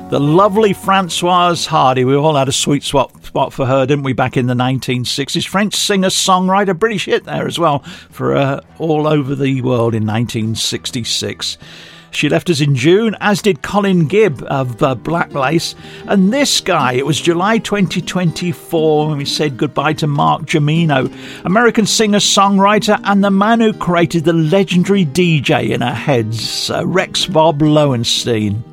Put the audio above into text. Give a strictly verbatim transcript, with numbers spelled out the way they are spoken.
The lovely Françoise Hardy. We all had a sweet spot spot for her, didn't we, back in the nineteen sixties? French singer-songwriter, British hit there as well for uh, All Over the World in nineteen sixty-six. She left us in June, as did Colin Gibb of uh, Black Lace. And this guy, it was July twenty twenty-four when we said goodbye to Mark Jimeno, American singer-songwriter and the man who created the legendary D J in our heads, uh, Rex Bob Lowenstein.